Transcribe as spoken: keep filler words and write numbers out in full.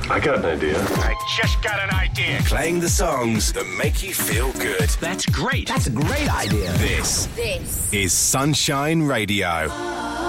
I got an idea. I just got an idea. Playing the songs that make you feel good. That's great. That's a great idea. This, This is Sunshine Radio.